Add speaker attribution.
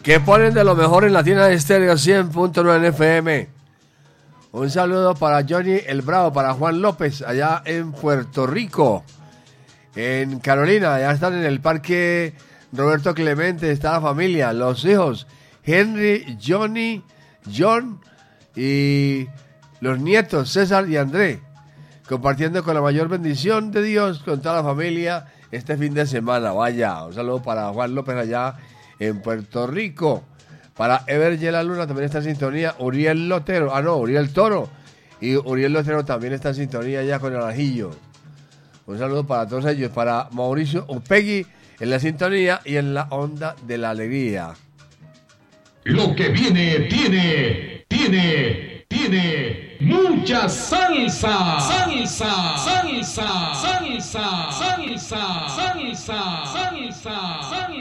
Speaker 1: que ponen de lo mejor en Latina Estéreo 100.9 FM. Un saludo para Johnny el Bravo, para Juan López, allá en Puerto Rico. En Carolina, allá están en el parque Roberto Clemente, está la familia, los hijos, Henry, Johnny, John y los nietos, César y André, compartiendo con la mayor bendición de Dios con toda la familia este fin de semana. Vaya, un saludo para Juan López allá en Puerto Rico. Para Ever Yela Luna también está en sintonía. Uriel Lotero, Uriel Toro. Y Uriel Lotero también está en sintonía ya con el Ajillo. Un saludo para todos ellos. Para Mauricio Upegui en la sintonía y en la onda de la alegría.
Speaker 2: Lo que viene tiene mucha salsa. Salsa, salsa, salsa, salsa, salsa, salsa, salsa.